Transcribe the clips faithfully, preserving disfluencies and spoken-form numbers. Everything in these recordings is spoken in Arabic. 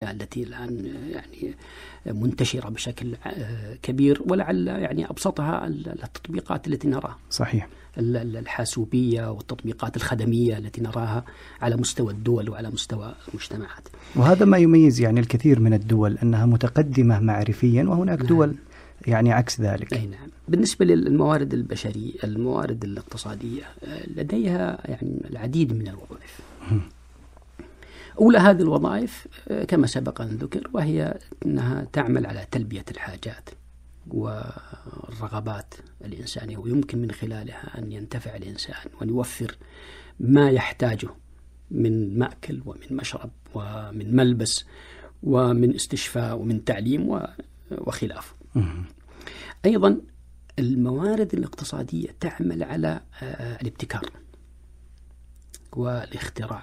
الأشياء التي الآن يعني منتشرة بشكل كبير، ولعل يعني أبسطها التطبيقات التي نراها. صحيح. الحاسوبية والتطبيقات الخدمية التي نراها على مستوى الدول وعلى مستوى المجتمعات. وهذا ما يميز يعني الكثير من الدول أنها متقدمة معرفيا، وهناك نعم. دول يعني عكس ذلك. أي نعم. بالنسبة للموارد البشرية، الموارد الاقتصادية لديها يعني العديد من الوظائف. أولى هذه الوظائف كما سبق أن ذكر، وهي أنها تعمل على تلبية الحاجات والرغبات الإنسانية، ويمكن من خلالها أن ينتفع الإنسان وأن يوفر ما يحتاجه من مأكل ومن مشرب ومن ملبس ومن استشفاء ومن تعليم وخلافه. أيضا الموارد الاقتصادية تعمل على الابتكار والاختراع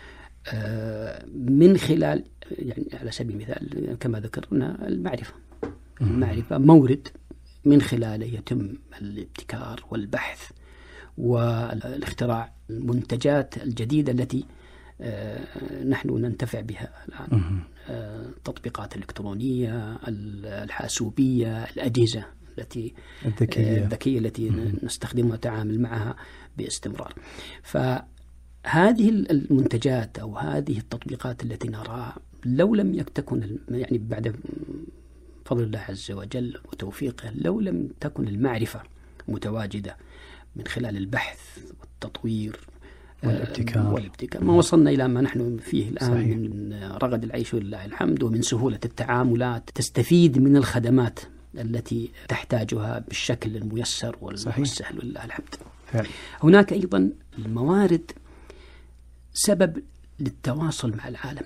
من خلال، يعني على سبيل المثال كما ذكرنا، المعرفة. المعرفة مورد من خلاله يتم الابتكار والبحث والاختراع المنتجات الجديدة التي نحن ننتفع بها الآن. التطبيقات الإلكترونية، الحاسوبية، الأجهزة التي الذكية, الذكية التي نستخدمها وتعامل معها باستمرار. فهذه المنتجات أو هذه التطبيقات التي نراها لو لم تكن يعني بعد فضل الله عز وجل وتوفيقه، لو لم تكن المعرفة متواجدة من خلال البحث والتطوير والابتكار, والابتكار ما وصلنا إلى ما نحن فيه الآن. صحيح. من رغد العيش ولله الحمد، ومن سهولة التعاملات، تستفيد من الخدمات التي تحتاجها بالشكل الميسر والسهل ولله الحمد. فعلا. هناك أيضا الموارد سبب للتواصل مع العالم.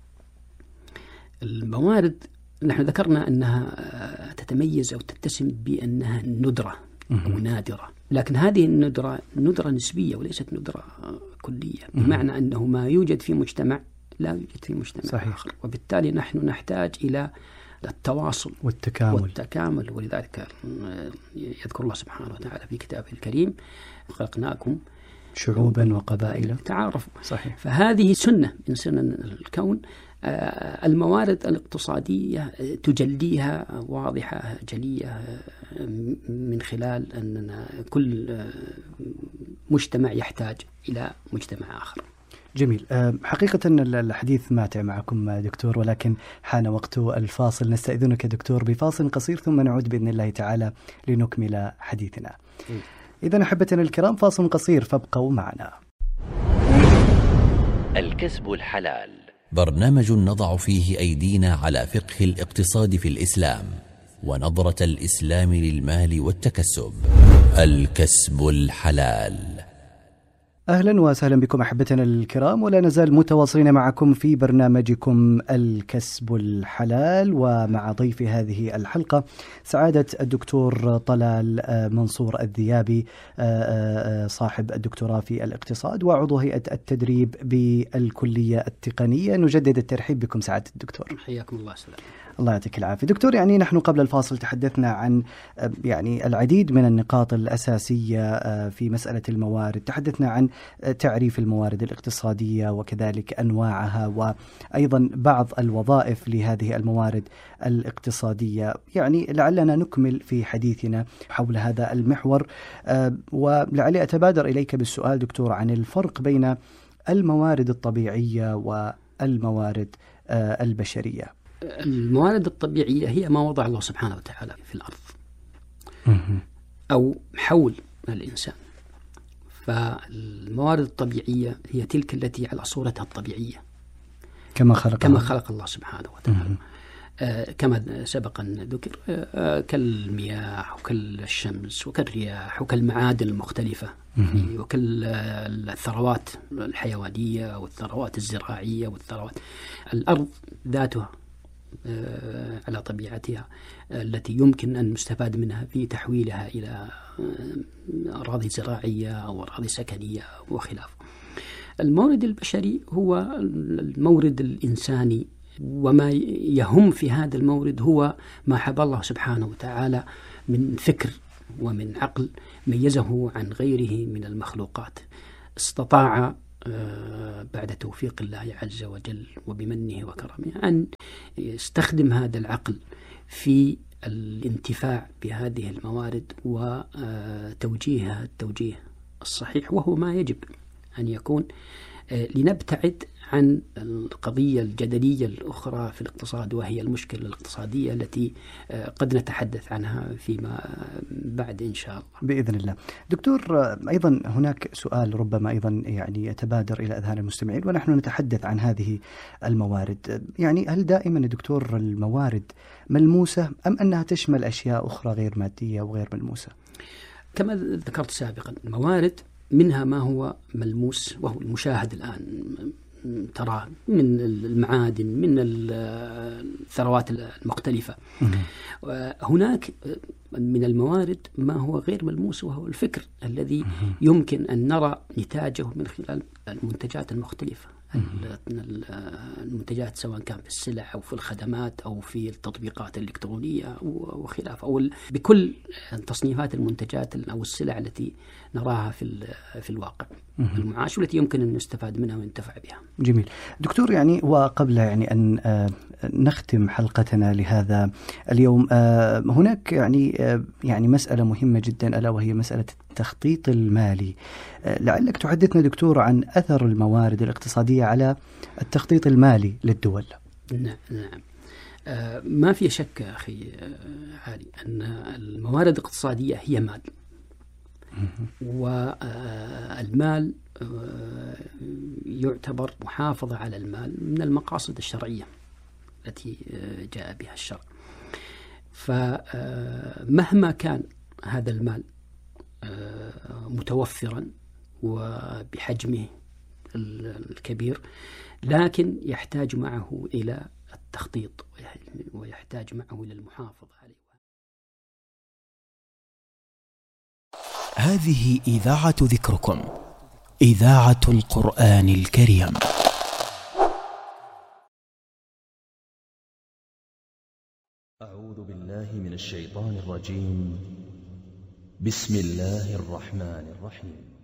الموارد نحن ذكرنا أنها تتميز أو تتسم بأنها ندرة أو نادرة، لكن هذه الندرة ندرة نسبية وليست ندرة كلية، بمعنى أنه ما يوجد في مجتمع لا يوجد في مجتمع صحيح. آخر، وبالتالي نحن نحتاج إلى التواصل والتكامل. والتكامل ولذلك يذكر الله سبحانه وتعالى في كتابه الكريم: خلقناكم شعوبا وقبائل تعارفوا. صحيح. فهذه سنة من سنن الكون. الموارد الاقتصادية تجليها واضحة جلية من خلال أن كل مجتمع يحتاج إلى مجتمع آخر. جميل. حقيقة الحديث ماتع معكم دكتور، ولكن حان وقت الفاصل. نستأذنك دكتور بفاصل قصير ثم نعود بإذن الله تعالى لنكمل حديثنا. إذن أحبتنا الكرام، فاصل قصير فابقوا معنا. الكسب الحلال، برنامج نضع فيه أيدينا على فقه الاقتصاد في الإسلام ونظرة الإسلام للمال والتكسب. الكسب الحلال. أهلا وسهلا بكم أحبتنا الكرام، ولا نزال متواصلين معكم في برنامجكم الكسب الحلال، ومع ضيف هذه الحلقة سعادة الدكتور طلال منصور الذيابي، صاحب الدكتوراه في الاقتصاد وعضو هيئة التدريب بالكلية التقنية. نجدد الترحيب بكم سعادة الدكتور. حياكم الله. سلام. الله يعطيك العافية دكتور. يعني نحن قبل الفاصل تحدثنا عن يعني العديد من النقاط الأساسية في مسألة الموارد، تحدثنا عن تعريف الموارد الاقتصادية وكذلك أنواعها، وأيضا بعض الوظائف لهذه الموارد الاقتصادية. يعني لعلنا نكمل في حديثنا حول هذا المحور، ولعلي أتبادر إليك بالسؤال دكتور عن الفرق بين الموارد الطبيعية والموارد البشرية. الموارد الطبيعية هي ما وضع الله سبحانه وتعالى في الأرض أو حول الإنسان. فالموارد الطبيعية هي تلك التي على صورتها الطبيعية كما خلق كما خلق الله سبحانه وتعالى. آه كما سبق أن ذكر، آه كالمياه وكالشمس وكالرياح وكالمعادن المختلفة، يعني وكالثروات الحيوانية والثروات الزراعية والثروات. الأرض ذاتها على طبيعتها التي يمكن أن نستفاد منها في تحويلها إلى أراضي زراعية أو أراضي سكنية وخلافه. المورد البشري هو المورد الإنساني، وما يهم في هذا المورد هو ما حب الله سبحانه وتعالى من فكر ومن عقل ميزه عن غيره من المخلوقات. استطاع بعد توفيق الله عز وجل وبمنه وكرمه أن يستخدم هذا العقل في الانتفاع بهذه الموارد وتوجيهها التوجيه الصحيح، وهو ما يجب أن يكون، لنبتعد عن القضية الجدلية الأخرى في الاقتصاد، وهي المشكلة الاقتصادية التي قد نتحدث عنها فيما بعد إن شاء الله بإذن الله. دكتور، أيضا هناك سؤال ربما أيضا يعني يتبادر إلى أذهان المستمعين ونحن نتحدث عن هذه الموارد، يعني هل دائما دكتور الموارد ملموسة أم أنها تشمل أشياء أخرى غير مادية وغير ملموسة؟ كما ذكرت سابقا، الموارد منها ما هو ملموس وهو المشاهد الآن، ترى من المعادن، من الثروات المختلفة. هناك من الموارد ما هو غير ملموس وهو الفكر الذي يمكن أن نرى نتاجه من خلال المنتجات المختلفة، المنتجات سواء كان في السلع أو في الخدمات أو في التطبيقات الإلكترونية وخلافه، أو بكل تصنيفات المنتجات أو السلع التي نراها في في الواقع المعاش والتي يمكن أن نستفاد منها وننتفع بها. جميل دكتور، يعني وقبل يعني أن نختم حلقتنا لهذا اليوم، هناك يعني يعني مسألة مهمة جدا ألا وهي مسألة التخطيط المالي. لعلك تحدثنا دكتور عن أثر الموارد الاقتصادية على التخطيط المالي للدول. نعم نعم ما في شك أخي علي أن الموارد الاقتصادية هي مال، والمال يعتبر محافظة على المال من المقاصد الشرعية التي جاء بها الشرع. فمهما كان هذا المال متوفرا وبحجمه الكبير، لكن يحتاج معه إلى التخطيط ويحتاج معه إلى المحافظة عليه. هذه إذاعة ذكركم، إذاعة القرآن الكريم. أعوذ بالله من الشيطان الرجيم. بسم الله الرحمن الرحيم.